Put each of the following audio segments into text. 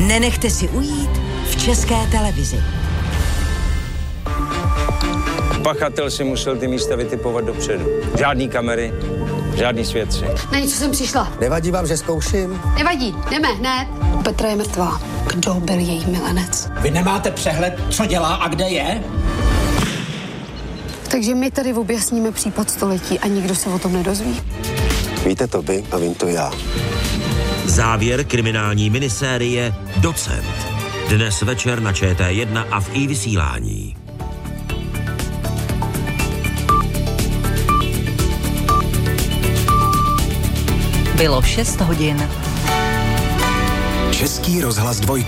Nenechte si ujít v České televizi. Pachatel si musel ty místa vytipovat dopředu. Žádný kamery, žádný svědci. Na něco jsem přišla. Nevadí vám, že zkouším? Nevadí, jdeme hned. Petra je mrtvá. Kdo byl její milenec? Vy nemáte přehled, co dělá a kde je? Takže my tady objasníme případ století a nikdo se o tom nedozví. Víte to vy a vím to já. Závěr kriminální minisérie Docent. Dnes večer na ČT1 a v iVysílání. Bylo 6 hodin. Český rozhlas 2.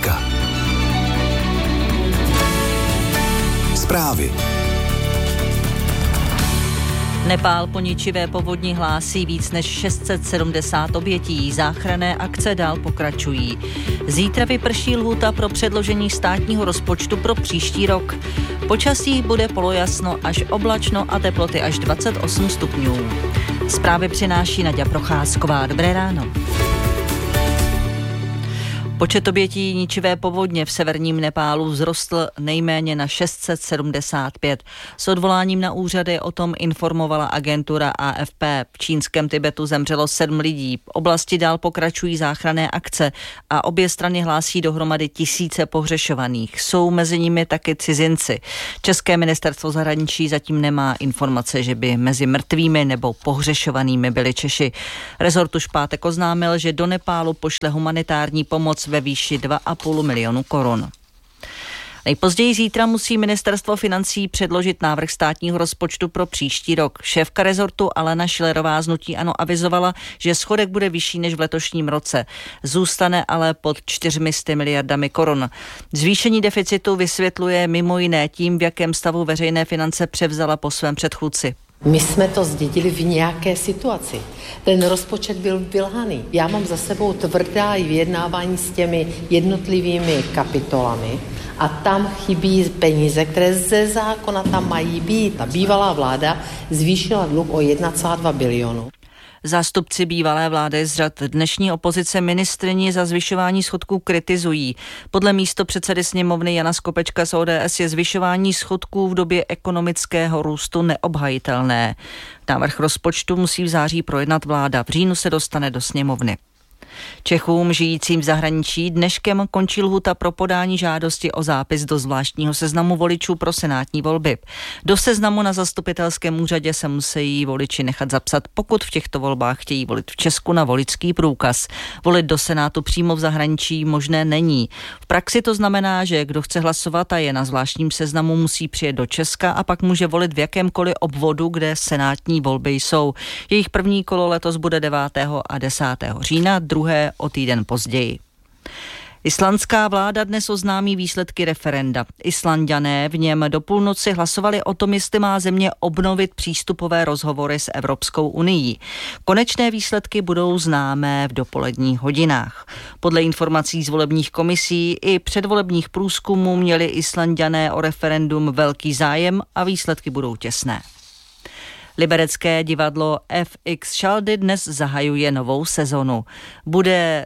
Zprávy. Nepál po ničivé povodni hlásí víc než 670 obětí. Záchranné akce dál pokračují. Zítra vyprší lhůta pro předložení státního rozpočtu pro příští rok. Počasí bude polojasno až oblačno a teploty až 28 stupňů. Zprávy přináší Naďa Procházková. Dobré ráno. Počet obětí ničivé povodně v severním Nepálu vzrostl nejméně na 675. S odvoláním na úřady o tom informovala agentura AFP. V čínském Tibetu zemřelo 7 lidí. V oblasti dál pokračují záchranné akce a obě strany hlásí dohromady tisíce pohřešovaných. Jsou mezi nimi taky cizinci. České ministerstvo zahraničí zatím nemá informace, že by mezi mrtvými nebo pohřešovanými byli Češi. Rezort už v pátek oznámil, že do Nepálu pošle humanitární pomoc ve výši 2,5 milionu korun. Nejpozději zítra musí ministerstvo financí předložit návrh státního rozpočtu pro příští rok. Šéfka rezortu Alena Schillerová z hnutí ANO avizovala, že schodek bude vyšší než v letošním roce. Zůstane ale pod 400 miliardami korun. Zvýšení deficitu vysvětluje mimo jiné tím, v jakém stavu veřejné finance převzala po svém předchůdci. My jsme to zdědili v nějaké situaci. Ten rozpočet byl vylhaný. Já mám za sebou tvrdá vyjednávání s těmi jednotlivými kapitolami a tam chybí peníze, které ze zákona tam mají být. Ta bývalá vláda zvýšila dluh o 1,2 bilionu. Zástupci bývalé vlády z řad dnešní opozice ministryni za zvyšování schodků kritizují. Podle místopředsedy sněmovny Jana Skopečka z ODS je zvyšování schodků v době ekonomického růstu neobhajitelné. Návrh rozpočtu musí v září projednat vláda. V říjnu se dostane do sněmovny. Čechům žijícím v zahraničí dneškem končí lhůta pro podání žádosti o zápis do zvláštního seznamu voličů pro senátní volby. Do seznamu na zastupitelském úřadě se musí voliči nechat zapsat, pokud v těchto volbách chtějí volit v Česku na voličský průkaz. Volit do Senátu přímo v zahraničí možné není. V praxi to znamená, že kdo chce hlasovat a je na zvláštním seznamu, musí přijet do Česka a pak může volit v jakémkoliv obvodu, kde senátní volby jsou. Jejich první kolo letos bude 9. a 10. října, druhé o týden později. Islandská vláda dnes oznámí výsledky referenda. Islanďané v něm do půlnoci hlasovali o tom, jestli má země obnovit přístupové rozhovory s Evropskou unií. Konečné výsledky budou známé v dopoledních hodinách. Podle informací z volebních komisí i předvolebních průzkumů měli Islanďané o referendum velký zájem a výsledky budou těsné. Liberecké divadlo FX Šaldy dnes zahajuje novou sezonu. Bude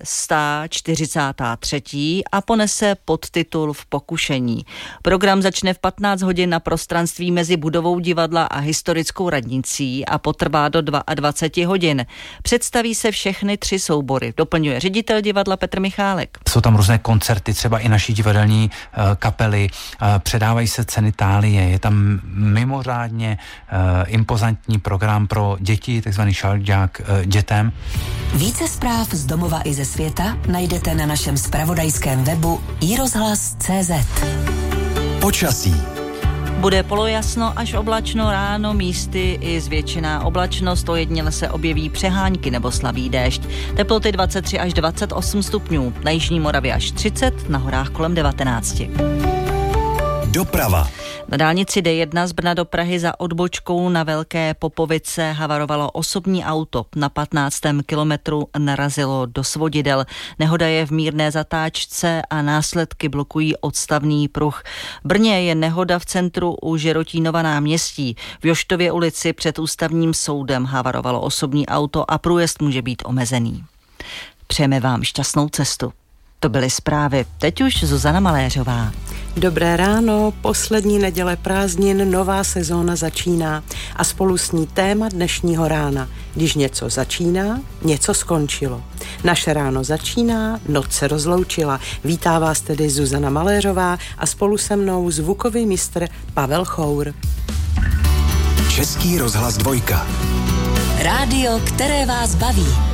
143. a ponese podtitul V pokušení. Program začne v 15 hodin na prostranství mezi budovou divadla a historickou radnicí a potrvá do 22 hodin. Představí se všechny 3 soubory, doplňuje ředitel divadla Petr Michálek. Jsou tam různé koncerty, třeba i naší divadelní kapely, předávají se ceny tálie, je tam mimořádně impozantní program pro děti, takzvaný šalďák dětem. Více zpráv z domova i ze světa najdete na našem zpravodajském webu iRozhlas.cz. Počasí. Bude polojasno až oblačno, ráno místy i zvětšená oblačnost, ojediněle se objeví přehánky nebo slabý déšť. Teploty 23 až 28 stupňů, na jižní Moravě až 30, na horách kolem 19. Doprava. Na dálnici D1 z Brna do Prahy za odbočkou na Velké Popovice havarovalo osobní auto. Na 15. kilometru narazilo do svodidel. Nehoda je v mírné zatáčce a následky blokují odstavný pruh. V Brně je nehoda v centru u Žerotínova náměstí. V Joštově ulici před ústavním soudem havarovalo osobní auto a průjezd může být omezený. Přejeme vám šťastnou cestu. To byly zprávy. Teď už Zuzana Maléřová. Dobré ráno, poslední neděle prázdnin, nová sezóna začíná a spolu s ní téma dnešního rána. Když něco začíná, něco skončilo. Naše ráno začíná, noc se rozloučila. Vítá vás tedy Zuzana Maléřová a spolu se mnou zvukový mistr Pavel Chour. Český rozhlas 2. Rádio, které vás baví.